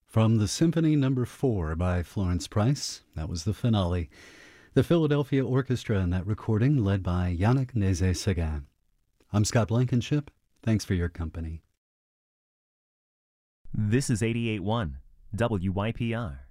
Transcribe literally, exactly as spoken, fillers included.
From the Symphony Number Four by Florence Price, that was the finale. The Philadelphia Orchestra in that recording, led by Yannick Nézet-Séguin. I'm Scott Blankenship. Thanks for your company. This is eighty-eight point one W Y P R.